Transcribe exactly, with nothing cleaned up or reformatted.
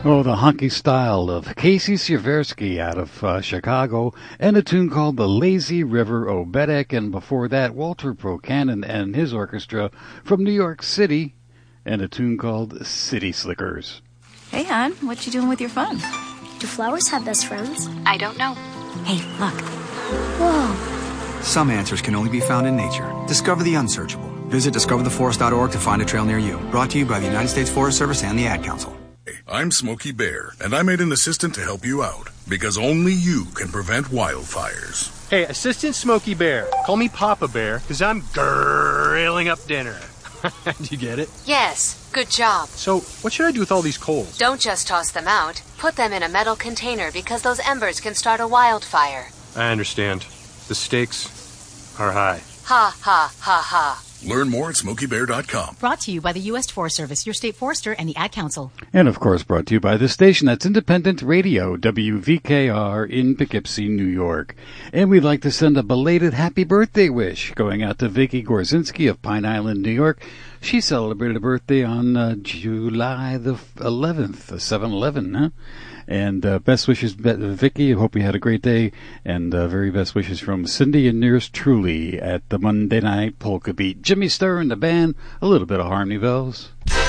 Oh, the honky style of Casey Sierversky out of uh, Chicago, and a tune called The Lazy River Obedek, and before that, Walter Prokanin and his orchestra from New York City, and a tune called City Slickers. Hey, hon, what you doing with your phone? Do flowers have best friends? I don't know. Hey, look. Whoa. Some answers can only be found in nature. Discover the unsearchable. Visit discover the forest dot org to find a trail near you. Brought to you by the United States Forest Service and the Ad Council. I'm Smokey Bear, and I made an assistant to help you out, because only you can prevent wildfires. Hey, Assistant Smokey Bear. Call me Papa Bear, because I'm grilling up dinner. Do you get it? Yes, good job. So, what should I do with all these coals? Don't just toss them out. Put them in a metal container, because those embers can start a wildfire. I understand. The stakes are high. Ha, ha, ha, ha. Learn more at smokey bear dot com. Brought to you by the U S Forest Service, your state forester, and the Ad Council. And, of course, brought to you by the station that's independent radio, W V K R in Poughkeepsie, New York. And we'd like to send a belated happy birthday wish going out to Vicky Gorzinski of Pine Island, New York. She celebrated a birthday on uh, July the eleventh, seven eleven, huh? And uh, best wishes, Vicky. Hope you had a great day. And uh, very best wishes from Cindy and yours truly at the Monday Night Polka Beat. Jimmy Sturr and the band, a little bit of Harmony Bells.